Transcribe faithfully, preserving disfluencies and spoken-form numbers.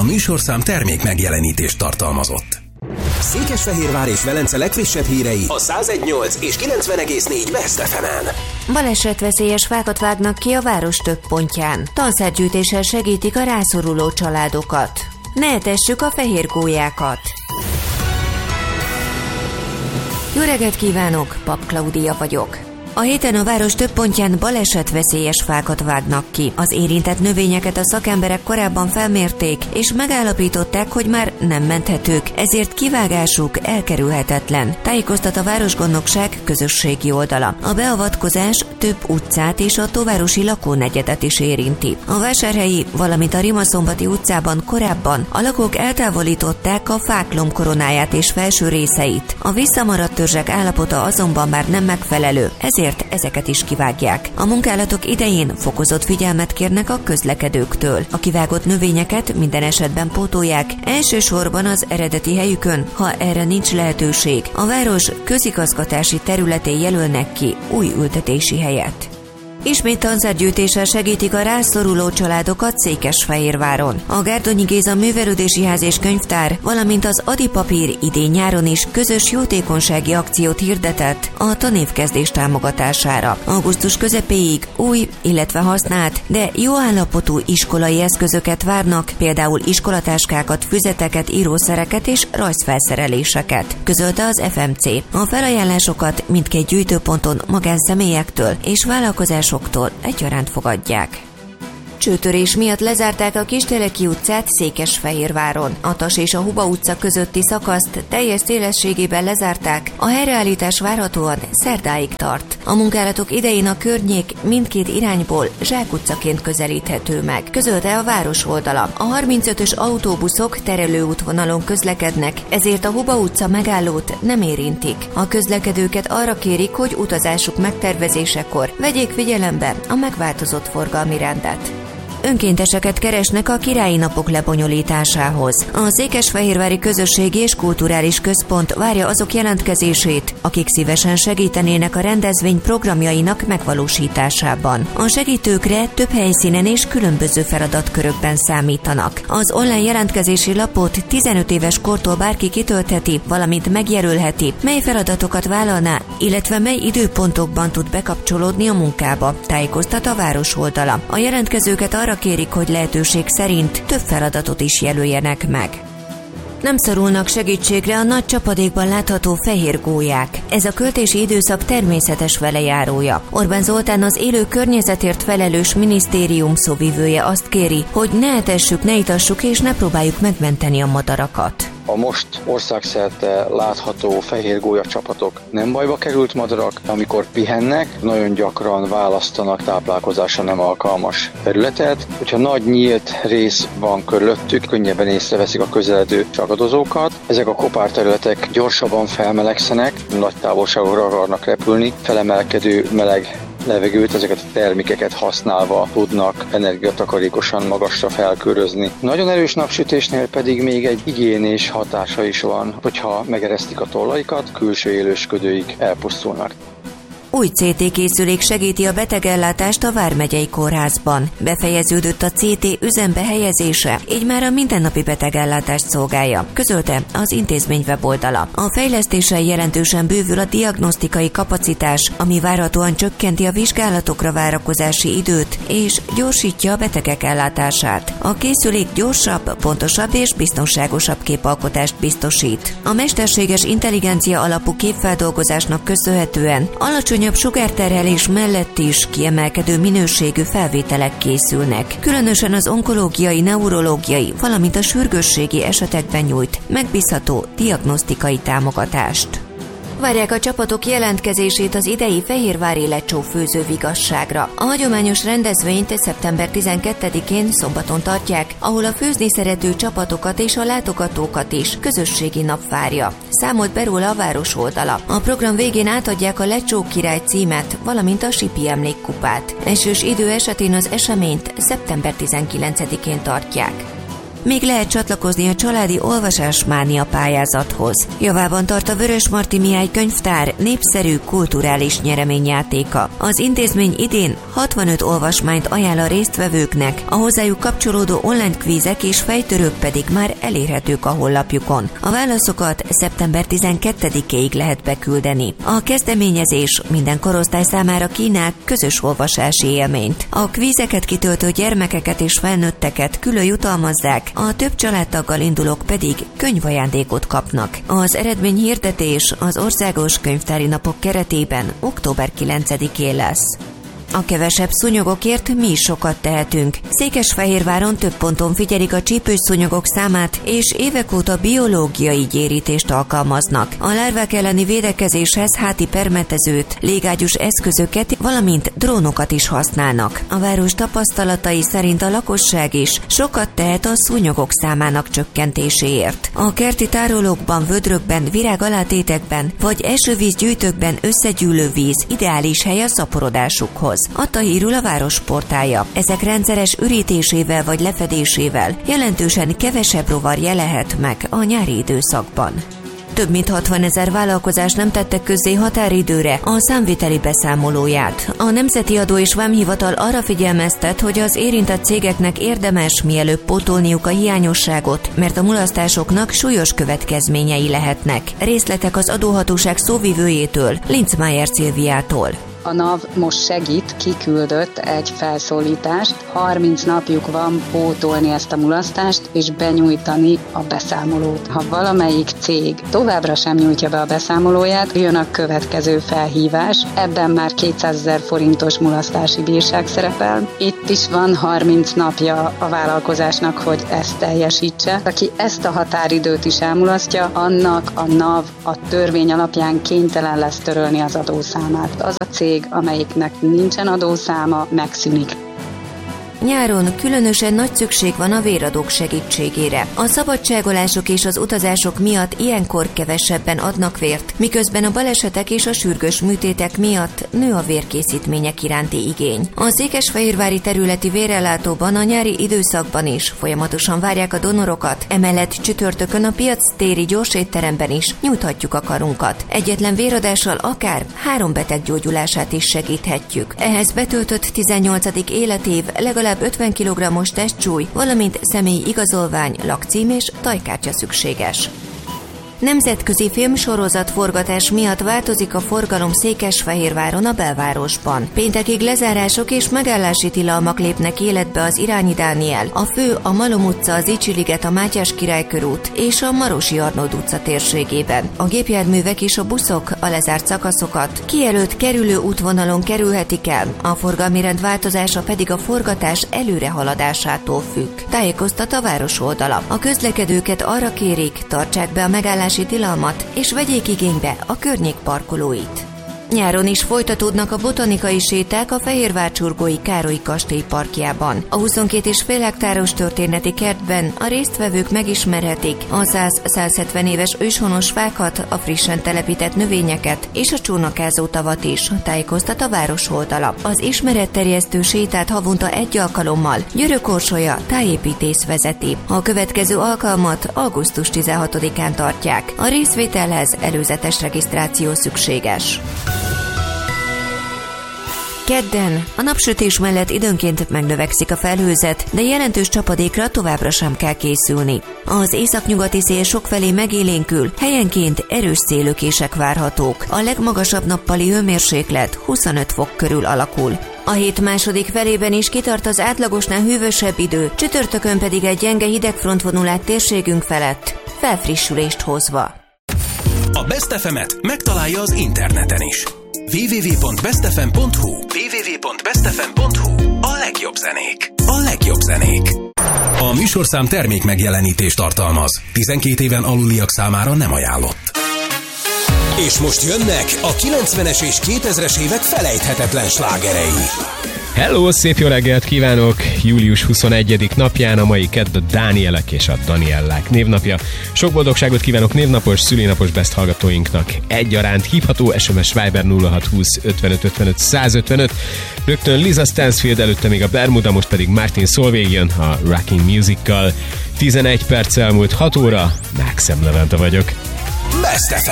műsorszám termék megjelenítést tartalmazott. Székesfehérvár és Velence legfrissebb hírei a száz egy nyolc és kilencven egész négy Best ef emen. Balesetveszélyes fákat vágnak ki a város több pontján. Tanszergyűjtéssel segítik a rászoruló családokat. Ne etessük a fehér gólyákat. Jó reggelt kívánok, Pap Klaudia vagyok. A héten a város több pontján balesetveszélyes fákat vágnak ki. Az érintett növényeket a szakemberek korábban felmérték, és megállapították, hogy már nem menthetők, ezért kivágásuk elkerülhetetlen. Tájékoztat a Városgondnokság közösségi oldala. A beavatkozás több utcát és a Tóvárosi lakónegyedet is érinti. A Vásárhelyi, valamint a Rimaszombati utcában korábban a lakók eltávolították a fák lombkoronáját és felső részeit. A visszamaradt törzsek állapota azonban már nem megfelelő, ezért ezeket is kivágják. A munkálatok idején fokozott figyelmet kérnek a közlekedőktől. A kivágott növényeket minden esetben pótolják, elsősorban az eredeti helyükön, ha erre nincs lehetőség. A város közigazgatási területén jelölnek ki új ültetési helyet. Ismét tanszergyűjtéssel segítik a rászoruló családokat Székesfehérváron. A Gárdonyi Géza Művelődési Ház és Könyvtár, valamint az Adi Papír idén-nyáron is közös jótékonysági akciót hirdetett a tanévkezdés támogatására. Augusztus közepéig új, illetve használt, de jó állapotú iskolai eszközöket várnak, például iskolatáskákat, füzeteket, írószereket és rajzfelszereléseket, közölte az ef em cé. A felajánlásokat mindkét gyűjtőponton magánszemélyektől és vállalkozásoktól egyaránt fogadják. Csőtörés miatt lezárták a Kisteleki utcát Székesfehérváron. A Tas és a Huba utca közötti szakaszt teljes szélességében lezárták, a helyreállítás várhatóan szerdáig tart. A munkálatok idején a környék mindkét irányból zsákutcaként közelíthető meg, közölte a város oldala. A harmincötös autóbuszok terelőútvonalon közlekednek, ezért a Huba utca megállót nem érintik. A közlekedőket arra kérik, hogy utazásuk megtervezésekor vegyék figyelembe a megváltozott forgalmi rendet. Önkénteseket keresnek a Királyi Napok lebonyolításához. A Székesfehérvári Közösségi és Kulturális Központ várja azok jelentkezését, akik szívesen segítenének a rendezvény programjainak megvalósításában. A segítőkre több helyszínen és különböző feladatkörökben számítanak. Az online jelentkezési lapot tizenöt éves kortól bárki kitöltheti, valamint megjelölheti, mely feladatokat vállalná, illetve mely időpontokban tud bekapcsolódni a munkába, tájékoztat a város oldala. A jelentkezőket arra kérik, hogy lehetőség szerint több feladatot is jelöljenek meg. Nem szorulnak segítségre a nagy csapadékban látható fehér gólyák. Ez a költési időszak természetes velejárója. Orbán Zoltán, az élő környezetért felelős minisztérium szóvivője azt kéri, hogy ne etessük, ne itassuk és ne próbáljuk megmenteni a madarakat. A most országszerte látható fehér gólya csapatok nem bajba került madarak, amikor pihennek, nagyon gyakran választanak táplálkozásra nem alkalmas területet. Hogyha nagy nyílt rész van körülöttük, könnyebben észreveszik a közeledő csagadozókat. Ezek a kopárterületek gyorsabban felmelegszenek, nagy távolságokra akarnak repülni, felemelkedő meleg levegőt, ezeket a termékeket használva tudnak energiatakarékosan magasra felkörözni. Nagyon erős napsütésnél pedig még egy higiénés hatása is van, hogyha megeresztik a tollaikat, külső élősködőik elpusztulnak. Új cé té készülék segíti a betegellátást a Vármegyei Kórházban. Befejeződött a cé té üzembe helyezése, így már a mindennapi betegellátást szolgálja, közölte az intézmény weboldala. A fejlesztéssel jelentősen bővül a diagnosztikai kapacitás, ami várhatóan csökkenti a vizsgálatokra várakozási időt és gyorsítja a betegek ellátását. A készülék gyorsabb, pontosabb és biztonságosabb képalkotást biztosít. A mesterséges intelligencia alapú képfeldolgozásnak köszönhetően alacsony sugárterhelés mellett is kiemelkedő minőségű felvételek készülnek. Különösen az onkológiai, neurológiai, valamint a sürgősségi esetekben nyújt megbízható diagnosztikai támogatást. Várják a csapatok jelentkezését az idei fehérvári lecsó főző vigasságra. A hagyományos rendezvényt szeptember tizenkettedikén szombaton tartják, ahol a főzni szerető csapatokat és a látogatókat is közösségi nap várja. Számolt be róla a város oldala. A program végén átadják a Lecsó király címet, valamint a Sipi emlékkupát. Esős idő esetén az eseményt szeptember tizenkilencedikén tartják. még lehet csatlakozni a családi olvasásmánia pályázathoz. Javában tart a Vörösmarty Mihály könyvtár népszerű kulturális nyereményjátéka. Az intézmény idén hatvanöt olvasmányt ajánl a résztvevőknek, a hozzájuk kapcsolódó online kvízek és fejtörők pedig már elérhetők a honlapjukon. A válaszokat szeptember tizenkettedikéig lehet beküldeni. A kezdeményezés minden korosztály számára kínál közös olvasási élményt. A kvízeket kitöltő gyermekeket és felnőtteket külön jutalmazzák, a több családtaggal indulók pedig könyvajándékot kapnak. Az eredményhirdetés az Országos Könyvtári Napok keretében október kilencedikén lesz. A kevesebb szúnyogokért mi is sokat tehetünk. Székesfehérváron több ponton figyelik a csípős szúnyogok számát, és évek óta biológiai gyérítést alkalmaznak. A lárvák elleni védekezéshez háti permetezőt, légágyús eszközöket, valamint drónokat is használnak. A város tapasztalatai szerint a lakosság is sokat tehet a szúnyogok számának csökkentéséért. A kerti tárolókban, vödrökben, virágalátétekben vagy esővízgyűjtőkben összegyűlő víz ideális hely a szaporodásukhoz. Adta hírül a város portálja. Ezek rendszeres ürítésével vagy lefedésével jelentősen kevesebb rovar jelenhet meg a nyári időszakban. Több mint hatvanezer vállalkozás nem tette közzé határidőre a számviteli beszámolóját. A Nemzeti Adó és Vámhivatal arra figyelmeztet, hogy az érintett cégeknek érdemes mielőbb pótolniuk a hiányosságot, mert a mulasztásoknak súlyos következményei lehetnek. Részletek az adóhatóság szóvivőjétől, Linzmeier Szilviától. A NAV most segít, kiküldött egy felszólítást, harminc napjuk van pótolni ezt a mulasztást és benyújtani a beszámolót. Ha valamelyik cég továbbra sem nyújtja be a beszámolóját, jön a következő felhívás, ebben már kétszázezer forintos mulasztási bírság szerepel. Itt is van harminc napja a vállalkozásnak, hogy ezt teljesítse. Aki ezt a határidőt is elmulasztja, annak a NAV a törvény alapján kénytelen lesz törölni az adószámát. Az a cég, amelyiknek nincsen adószáma, megszűnik. Nyáron különösen nagy szükség van a véradók segítségére. A szabadságolások és az utazások miatt ilyenkor kevesebben adnak vért, miközben a balesetek és a sürgős műtétek miatt nő a vérkészítmények iránti igény. A székesfehérvári területi vérellátóban a nyári időszakban is folyamatosan várják a donorokat, emellett csütörtökön a piac téri gyorsétteremben is nyújthatjuk a karunkat. Egyetlen véradással akár három beteg gyógyulását is segíthetjük. Ehhez betöltött tizennyolcadik életév, legalább ötven kilogrammos testsúly, valamint személyi igazolvány, lakcím és tajkártya szükséges. Nemzetközi filmsorozat forgatás miatt változik a forgalom Székesfehérváron a belvárosban. Péntekig lezárások és megállási tilalmak lépnek életbe az Irányi Dániel, a Fő, a Malom utca, az Icsi-liget, a Mátyás Király körút és a Marosi Arnold utca térségében. A gépjárművek és a buszok a lezárt szakaszokat kijelölt kerülő útvonalon kerülhetik el, a forgalmi rend változása pedig a forgatás előrehaladásától függ. Tájékoztat a város oldala. A közlekedőket arra kérik, tartsák be a megállási tilalmat, és vegyék igénybe a környék parkolóit. Nyáron is folytatódnak a botanikai séták a Fehérvár-csurgói Károlyi kastély parkjában. A huszonkét és fél hektáros történeti kertben a résztvevők megismerhetik a száz-százhetven éves őshonos fákat, a frissen telepített növényeket és a csónakázó tavat is, tájékoztat a város oldala. Az ismeretterjesztő sétát havonta egy alkalommal Györök Orsolya tájépítész vezeti. A következő alkalmat augusztus tizenhatodikán tartják. A részvételhez előzetes regisztráció szükséges. Kedden a napsütés mellett időnként megnövekszik a felhőzet, de jelentős csapadékra továbbra sem kell készülni. Az északnyugati szél sokfelé megélénkül, helyenként erős szélökések várhatók. A legmagasabb nappali hőmérséklet huszonöt fok körül alakul. A hét második felében is kitart az átlagosnál hűvösebb idő, csütörtökön pedig egy gyenge hidegfront vonul át térségünk felett, felfrissülést hozva. A Best ef emet megtalálja az interneten is. double-u double-u double-u pont best f m pont h u double-u double-u double-u pont best f m pont h u A legjobb zenék. A legjobb zenék. A műsorszám termék megjelenítést tartalmaz. tizenkét éven aluliak számára nem ajánlott. És most jönnek a kilencvenes és kétezres évek felejthetetlen slágerei. Hello, szép jó reggelt kívánok! július huszonegyedik napján, a mai kedd a Dánielek és a Daniellák névnapja. Sok boldogságot kívánok névnapos, szülinapos best hallgatóinknak egyaránt. Hívható es em es Viber nulla hat húsz ötvenöt ötvenöt százötvenöt. Rögtön Lisa Stansfield, előtte még a Bermuda, most pedig Martin Solveig jön a Rocking Music-kal. tizenegy perc elmúlt hat óra, Mákszem Levente vagyok. Best ef em.